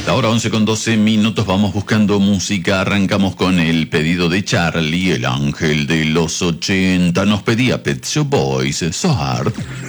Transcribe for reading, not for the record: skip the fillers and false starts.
La hora 11 con 12 minutos, vamos buscando música. Arrancamos con el pedido de Charlie, el ángel de los 80. Nos pedía Pet Shop Boys, So Hard